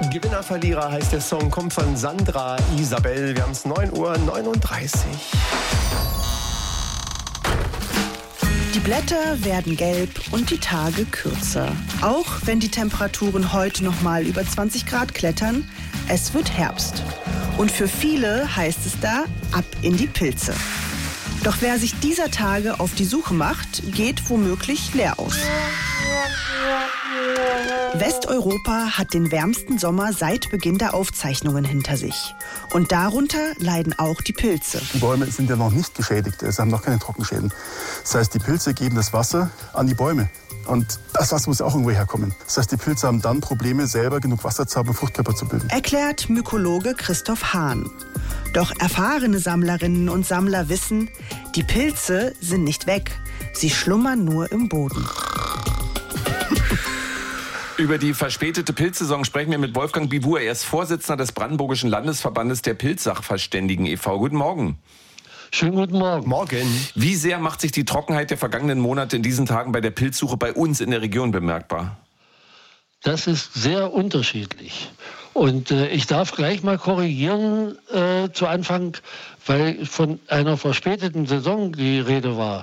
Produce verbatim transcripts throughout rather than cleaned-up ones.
Gewinner, Verlierer heißt der Song, kommt von Sandra Isabel. Wir haben es neun Uhr neununddreißig. Die Blätter werden gelb und die Tage kürzer. Auch wenn die Temperaturen heute noch mal über zwanzig Grad klettern, es wird Herbst. Und für viele heißt es da, ab in die Pilze. Doch wer sich dieser Tage auf die Suche macht, geht womöglich leer aus. Westeuropa hat den wärmsten Sommer seit Beginn der Aufzeichnungen hinter sich. Und darunter leiden auch die Pilze. Die Bäume sind ja noch nicht geschädigt, sie haben noch keine Trockenschäden. Das heißt, die Pilze geben das Wasser an die Bäume. Und das Wasser muss auch irgendwo herkommen. Das heißt, die Pilze haben dann Probleme, selber genug Wasser zu haben, um Fruchtkörper zu bilden. Erklärt Mykologe Christoph Hahn. Doch erfahrene Sammlerinnen und Sammler wissen, die Pilze sind nicht weg. Sie schlummern nur im Boden. Über die verspätete Pilzsaison sprechen wir mit Wolfgang Bivur. Er ist Vorsitzender des Brandenburgischen Landesverbandes der Pilzsachverständigen e V Guten Morgen. Schönen guten Morgen. Morgen. Wie sehr macht sich die Trockenheit der vergangenen Monate in diesen Tagen bei der Pilzsuche bei uns in der Region bemerkbar? Das ist sehr unterschiedlich. Und äh, ich darf gleich mal korrigieren äh, zu Anfang, weil von einer verspäteten Saison die Rede war.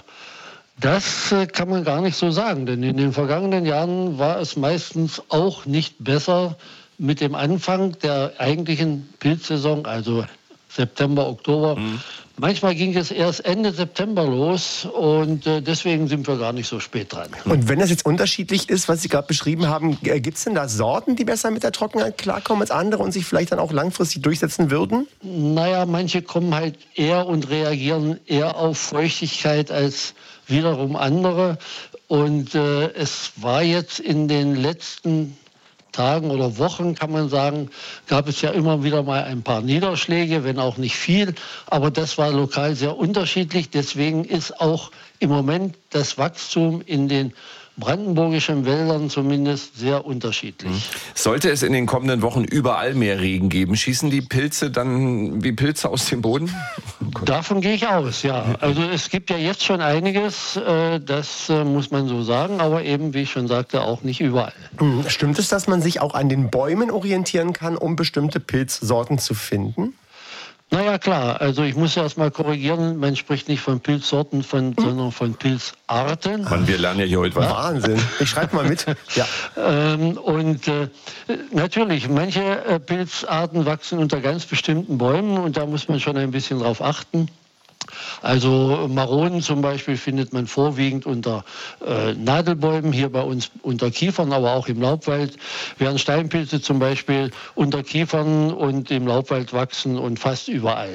Das äh, kann man gar nicht so sagen, denn in den vergangenen Jahren war es meistens auch nicht besser mit dem Anfang der eigentlichen Pilzsaison, also September, Oktober. Mhm. Manchmal ging es erst Ende September los und äh, deswegen sind wir gar nicht so spät dran. Und wenn das jetzt unterschiedlich ist, was Sie gerade beschrieben haben, äh, gibt es denn da Sorten, die besser mit der Trockenheit klarkommen als andere und sich vielleicht dann auch langfristig durchsetzen würden? Naja, manche kommen halt eher und reagieren eher auf Feuchtigkeit als wiederum andere. Und äh, es war jetzt in den letzten Tagen oder Wochen, kann man sagen, gab es ja immer wieder mal ein paar Niederschläge, wenn auch nicht viel. Aber das war lokal sehr unterschiedlich. Deswegen ist auch im Moment das Wachstum in den brandenburgischen Wäldern zumindest sehr unterschiedlich. Sollte es in den kommenden Wochen überall mehr Regen geben, schießen die Pilze dann wie Pilze aus dem Boden? Davon gehe ich aus, ja. Also es gibt ja jetzt schon einiges, äh, das äh, muss man so sagen, aber eben, wie ich schon sagte, auch nicht überall. Stimmt es, dass man sich auch an den Bäumen orientieren kann, um bestimmte Pilzsorten zu finden? Naja, klar. Also ich muss erst mal korrigieren, man spricht nicht von Pilzsorten, von, hm. sondern von Pilzarten. Mann, wir lernen ja hier heute was. Wahnsinn. Ich schreibe mal mit. Ja. Ähm, und äh, natürlich, manche äh, Pilzarten wachsen unter ganz bestimmten Bäumen und da muss man schon ein bisschen drauf achten. Also Maronen zum Beispiel findet man vorwiegend unter äh, Nadelbäumen, hier bei uns unter Kiefern, aber auch im Laubwald. Während Steinpilze zum Beispiel unter Kiefern und im Laubwald wachsen und fast überall.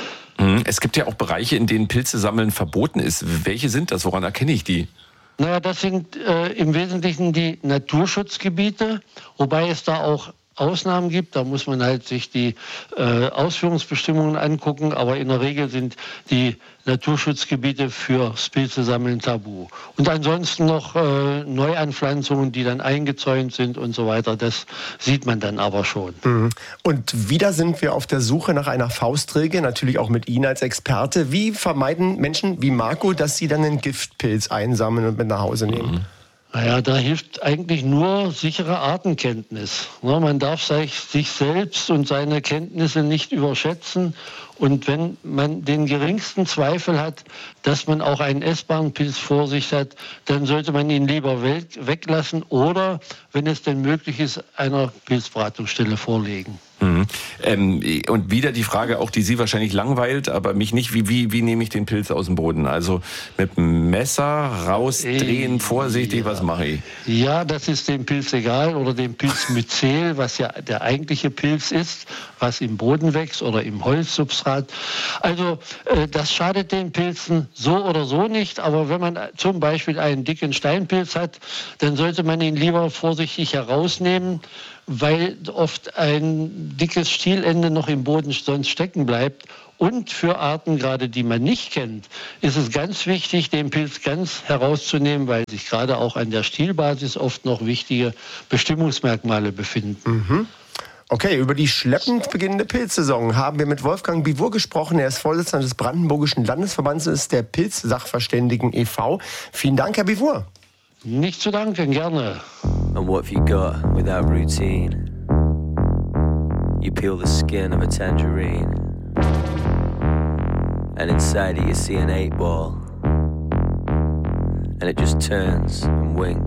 Es gibt ja auch Bereiche, in denen Pilze sammeln verboten ist. Welche sind das? Woran erkenne ich die? Naja, das sind äh, im Wesentlichen die Naturschutzgebiete, wobei es da auch Ausnahmen gibt, da muss man halt sich die äh, Ausführungsbestimmungen angucken, aber in der Regel sind die Naturschutzgebiete fürs Pilzesammeln tabu. Und ansonsten noch äh, Neuanpflanzungen, die dann eingezäunt sind und so weiter, das sieht man dann aber schon. Mhm. Und wieder sind wir auf der Suche nach einer Faustregel, natürlich auch mit Ihnen als Experte. Wie vermeiden Menschen wie Marco, dass sie dann einen Giftpilz einsammeln und mit nach Hause nehmen? Mhm. Naja, da hilft eigentlich nur sichere Artenkenntnis. Man darf sich selbst und seine Kenntnisse nicht überschätzen. Und wenn man den geringsten Zweifel hat, dass man auch einen essbaren Pilz vor sich hat, dann sollte man ihn lieber weglassen oder, wenn es denn möglich ist, einer Pilzberatungsstelle vorlegen. Mhm. Ähm, und wieder die Frage, auch die Sie wahrscheinlich langweilt, aber mich nicht, wie, wie, wie nehme ich den Pilz aus dem Boden? Also mit dem Messer rausdrehen, vorsichtig, ja. Was mache ich? Ja, das ist dem Pilz egal oder dem Pilzmyzel, was ja der eigentliche Pilz ist, was im Boden wächst oder im Holzsubstrat. Also äh, das schadet den Pilzen so oder so nicht, aber wenn man zum Beispiel einen dicken Steinpilz hat, dann sollte man ihn lieber vorsichtig herausnehmen, weil oft ein dickes Stielende noch im Boden sonst stecken bleibt. Und für Arten, gerade die man nicht kennt, ist es ganz wichtig, den Pilz ganz herauszunehmen, weil sich gerade auch an der Stielbasis oft noch wichtige Bestimmungsmerkmale befinden. Mhm. Okay, über die schleppend beginnende Pilzsaison haben wir mit Wolfgang Bivur gesprochen. Er ist Vorsitzender des Brandenburgischen Landesverbandes der Pilzsachverständigen e V Vielen Dank, Herr Bivur. Nicht zu danken, gerne. And what have you got without routine? You peel the skin of a tangerine, and inside it you see an eight ball, and it just turns and winks.